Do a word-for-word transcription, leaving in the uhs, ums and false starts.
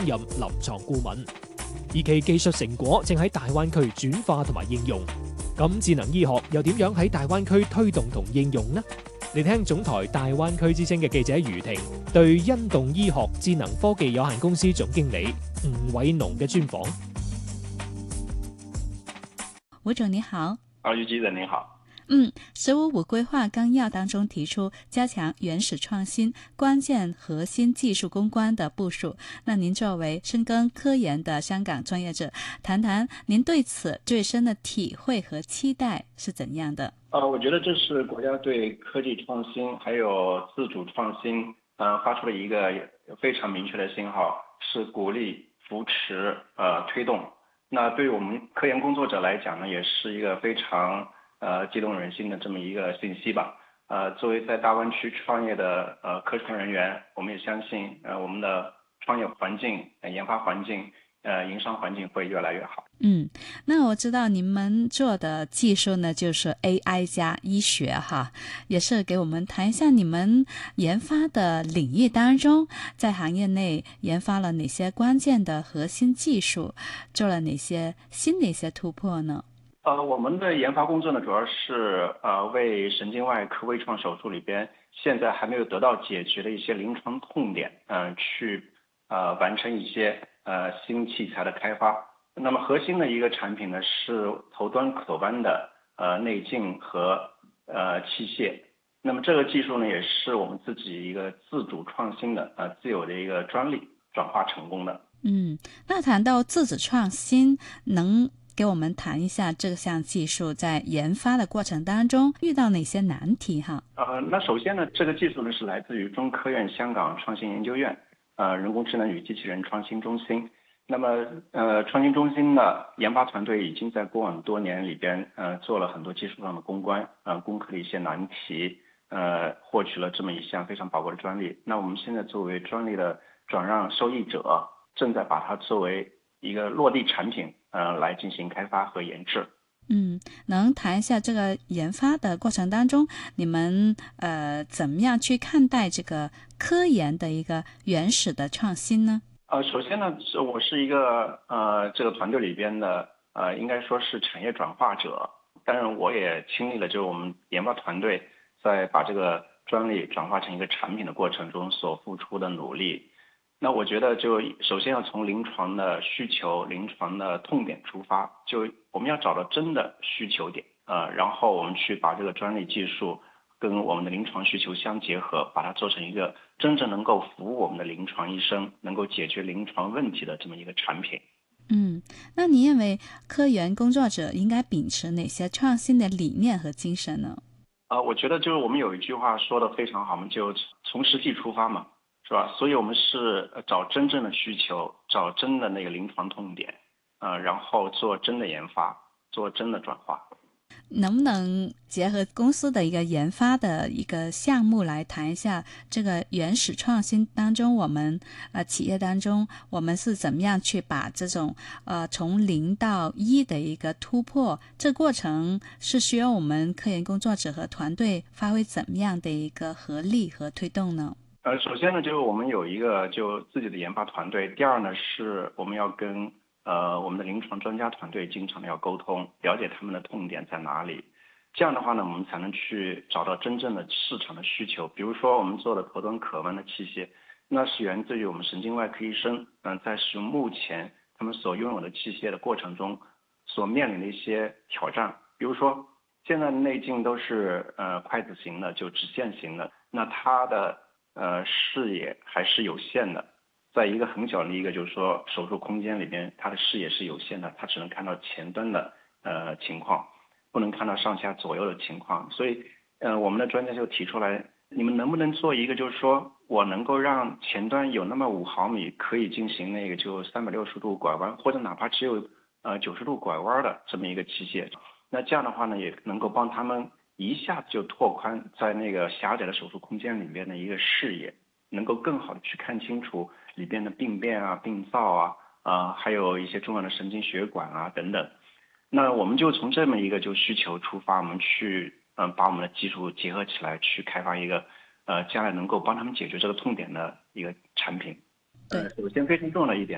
任臨床顧問，而其技術成果正喺大灣區轉化同埋應用。咁智能醫學又點樣喺大灣區推動同應用呢？嚟聽總台大灣區之聲嘅記者余婷對欣動醫學智能科技有限公司總經理吳偉農嘅專訪。 吳總你好。 啊，余記者你好。 嗯，十五五規劃綱要當中提出加強原始創新、關鍵核心技術攻關的部署。那您作為深耕科研的香港專業者，談談您對此最深的體會和期待是怎樣的？ 呃，我覺得這是國家對科技創新還有自主創新，呃，發出了一個非常明確的信號，是鼓勵、扶持、呃推動。那對於我們科研工作者來講呢，也是一個非常呃，激動人心的這麼一個信息吧。呃，作為在大灣區創業的呃科研人員，我們也相信呃我們的創業環境、呃、研發環境、呃營商環境會越來越好。 嗯，那我知道你們做的技術呢，就是 A I 加醫學哈，也是給我們談一下你們研發的領域當中，在行業內研發了哪些關鍵的核心技術，做了哪些新的一些突破呢？ 呃，我們的研發工作呢，主要是呃為神經外科微創手術裏邊現在還沒有得到解決的一些臨床痛點，嗯、呃，去呃完成一些呃新器材的開發。那麼核心的一個產品呢，是頭端可彎的呃內鏡和呃器械。那麼這個技術呢，也是我們自己一個自主創新的呃自有的一個專利轉化成功的。 嗯，那談到自主創新，能給我們談一下這項技術在研發的過程當中遇到哪些難題哈？ 呃，那首先呢，這個技術呢是來自於中科院香港創新研究院，呃，人工智能與機器人創新中心。那麼，呃，創新中心的研發團隊已經在過往多年裏邊，呃，做了很多技術上的攻關，呃，攻克了一些難題，呃，獲取了這麼一項非常寶貴的專利。那我們現在作為專利的轉讓受益者，正在把它作為一個落地產品，呃，來進行開發和研製。 嗯，能談一下這個研發的過程當中，你們呃怎麼樣去看待這個科研的一個原始的創新呢？ 呃，首先呢，我是一個呃這個團隊裏邊的呃應該說是產業轉化者，當然我也經歷了就是我們研發團隊在把這個專利轉化成一個產品的過程中所付出的努力。那我覺得就首先要從臨床的需求、臨床的痛點出發，就我們要找到真的需求點，呃，然後我們去把這個專利技術跟我們的臨床需求相結合，把它做成一個真正能夠服務我們的臨床醫生，能夠解決臨床問題的這麼一個產品。 嗯，那你認為科研工作者應該秉持哪些創新的理念和精神呢？ 啊、呃，我覺得就是我們有一句話說得非常好，我們就從實際出發嘛。是吧？所以我們是找真正的需求，找真的那個臨床痛點，呃，然後做真的研發，做真的轉化。 能不能結合公司的一個研發的一個項目來談一下這個原始創新當中，我們呃企業當中我們是怎麼樣去把這種呃從零到一的一個突破，這過程是需要我們科研工作者和團隊發揮怎麼樣的一個合力和推動呢？ 呃，首先呢，就是我們有一個就自己的研發團隊。第二呢，是我們要跟呃我們的臨床專家團隊經常的要溝通，了解他們的痛點在哪裡。這樣的話呢，我們才能去找到真正的市場的需求。比如說我們做的頭端可彎的器械，那是源自於我們神經外科醫生，嗯、呃，在使用目前他們所擁有的器械的過程中，所面臨的一些挑戰。比如說現在的內鏡都是呃筷子型的，就直線型的，那它的呃，視野還是有限的，在一個很小的一個就是說手術空間裏邊，它的視野是有限的，它只能看到前端的呃情況，不能看到上下左右的情況。所以，呃，我們的專家就提出來，你們能不能做一個就是說我能夠讓前端有那麼五毫米可以進行那個就三百六十度拐彎，或者哪怕只有呃九十度拐彎的這麼一個器械，那這樣的話呢，也能夠幫他們一下子就拓寬在那個狹窄的手術空間裏面的一個視野，能夠更好的去看清楚裏邊的病變啊、病灶啊，啊、呃，還有一些重要的神經血管啊等等。那我們就從這麼一個就需求出發，我們去嗯、呃、把我們的技術結合起來，去開發一個呃將來能夠幫他們解決這個痛點的一個產品。 對， 呃，首先非常重要的一點。